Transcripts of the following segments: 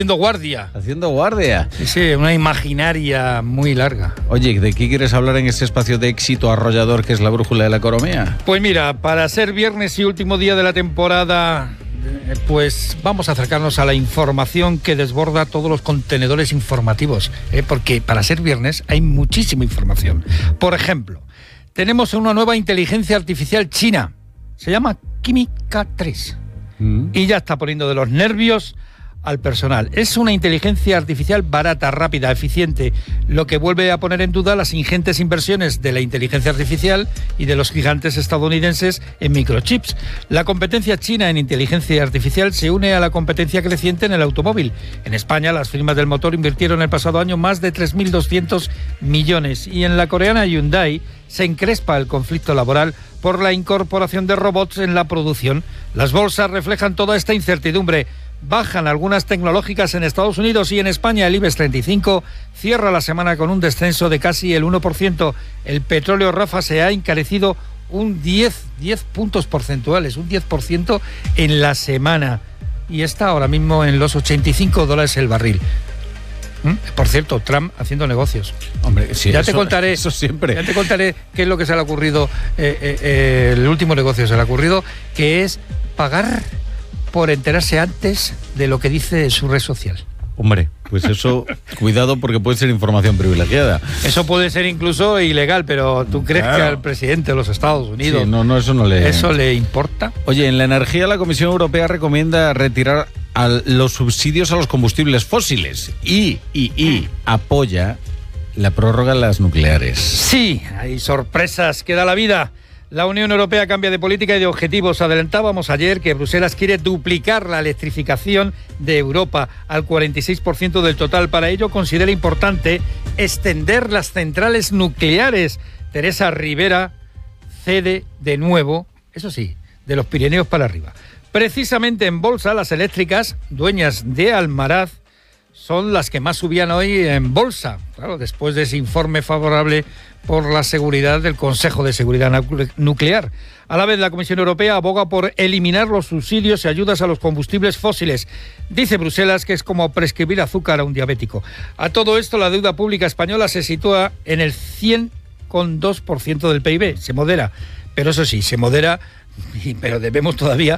Haciendo guardia. Haciendo guardia. Sí, una imaginaria muy larga. Oye, ¿de qué quieres hablar en ese espacio de éxito arrollador que es la brújula de la economía? Pues mira, para ser viernes y último día de la temporada, pues vamos a acercarnos a la información que desborda todos los contenedores informativos, porque para ser viernes hay muchísima información. Por ejemplo, tenemos una nueva inteligencia artificial china, se llama Química 3, y ya está poniendo de los nervios al personal. Es una inteligencia artificial barata, rápida, eficiente, lo que vuelve a poner en duda las ingentes inversiones de la inteligencia artificial y de los gigantes estadounidenses en microchips. La competencia china en inteligencia artificial se une a la competencia creciente en el automóvil. En España, las firmas del motor invirtieron el pasado año más de 3.200 millones y en la coreana Hyundai se encrespa el conflicto laboral por la incorporación de robots en la producción. Las bolsas reflejan toda esta incertidumbre. Bajan algunas tecnológicas en Estados Unidos y en España el IBEX 35 cierra la semana con un descenso de casi el 1%. El petróleo, Rafa, se ha encarecido un 10 puntos porcentuales, un 10% en la semana. Y está ahora mismo en los $85 el barril. Por cierto, Trump haciendo negocios. Hombre, sí, ya te contaré. Eso siempre. Ya te contaré qué es lo que se le ha ocurrido. El último negocio se le ha ocurrido, que es pagar por enterarse antes de lo que dice su red social. Hombre, pues eso, cuidado porque puede ser información privilegiada. Eso puede ser incluso ilegal, pero ¿tú crees que al presidente de los Estados Unidos eso le importa? Oye, en la energía la Comisión Europea recomienda retirar los subsidios a los combustibles fósiles y apoya la prórroga de las nucleares. Sí, hay sorpresas que da la vida. La Unión Europea cambia de política y de objetivos. Adelantábamos ayer que Bruselas quiere duplicar la electrificación de Europa al 46% del total. Para ello considera importante extender las centrales nucleares. Teresa Rivera cede de nuevo, eso sí, de los Pirineos para arriba. Precisamente en bolsa, las eléctricas, dueñas de Almaraz, son las que más subían hoy en bolsa. Claro, después de ese informe favorable por la seguridad del Consejo de Seguridad Nuclear. A la vez, la Comisión Europea aboga por eliminar los subsidios y ayudas a los combustibles fósiles. Dice Bruselas que es como prescribir azúcar a un diabético. A todo esto, la deuda pública española se sitúa en el 100,2% del PIB. Se modera, pero eso sí, se modera, pero debemos todavía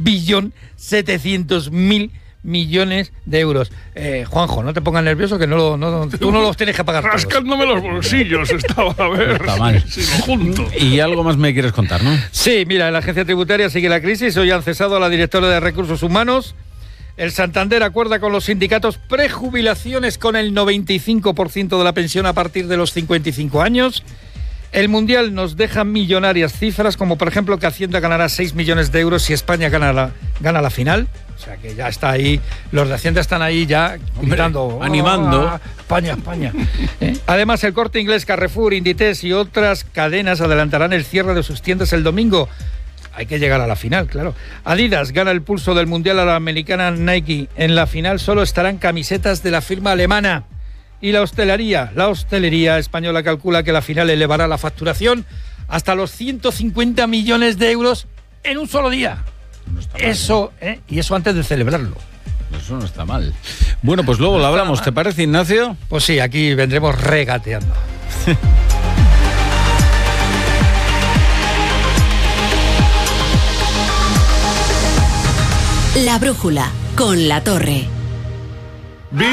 1.700.000 millones de euros. Juanjo, no te pongas nervioso, que tú no los tienes que pagar todos. Rascándome los bolsillos estaba, a ver. Está mal. Si lo junto. Y algo más me quieres contar, ¿no? Sí, mira, en la agencia tributaria sigue la crisis. Hoy han cesado a la directora de Recursos Humanos. El Santander acuerda con los sindicatos prejubilaciones con el 95% de la pensión a partir de los 55 años. El Mundial nos deja millonarias cifras, como por ejemplo que Hacienda ganará 6 millones de euros si España gana la final. O sea que ya está ahí, los de Hacienda están ahí ya gritando, animando. España, España. Además, el Corte Inglés, Carrefour, Inditex y otras cadenas adelantarán el cierre de sus tiendas el domingo. Hay que llegar a la final, claro. Adidas gana el pulso del Mundial a la americana Nike. En la final solo estarán camisetas de la firma alemana. Y la hostelería española calcula que la final elevará la facturación hasta los 150 millones de euros en un solo día. No está mal, eso, y eso antes de celebrarlo. Eso no está mal. Bueno, pues luego lo hablamos, ¿te parece, Ignacio? Pues sí, aquí vendremos regateando. La brújula, con La Torre. ¡Vigor!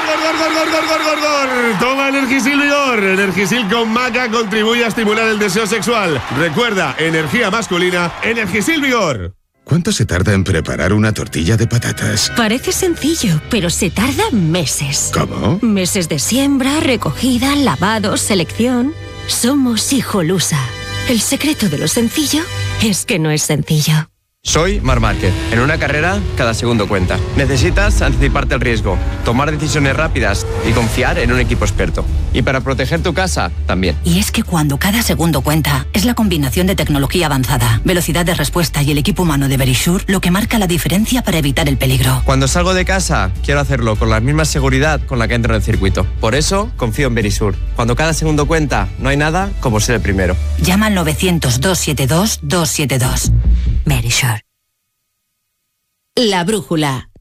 Toma Energisil Vigor. Energisil con maca contribuye a estimular el deseo sexual. Recuerda, energía masculina, Energisil Vigor. ¿Cuánto se tarda en preparar una tortilla de patatas? Parece sencillo, pero se tarda meses. ¿Cómo? Meses de siembra, recogida, lavado, selección. Somos Hijolusa. El secreto de lo sencillo es que no es sencillo. Soy Marc Márquez. En una carrera, cada segundo cuenta. Necesitas anticiparte al riesgo, tomar decisiones rápidas y confiar en un equipo experto. Y para proteger tu casa, también. Y es que cuando cada segundo cuenta, es la combinación de tecnología avanzada, velocidad de respuesta y el equipo humano de Verisure lo que marca la diferencia para evitar el peligro. Cuando salgo de casa, quiero hacerlo con la misma seguridad con la que entro en el circuito. Por eso, confío en Verisure. Cuando cada segundo cuenta, no hay nada como ser el primero. Llama al 900-272-272. Verisure. La brújula.